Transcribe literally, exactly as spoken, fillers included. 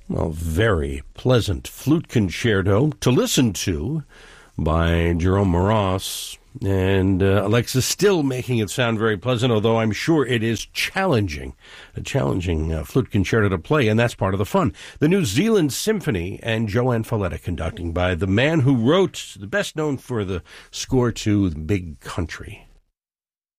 Well, very pleasant flute concerto to listen to by Jerome Moross. And uh, Alexa still making it sound very pleasant, although I'm sure it is challenging, a challenging uh, flute concerto to play, and that's part of the fun. The New Zealand Symphony and Joanne Falletta conducting by the man who wrote, the best known for the score to The Big Country.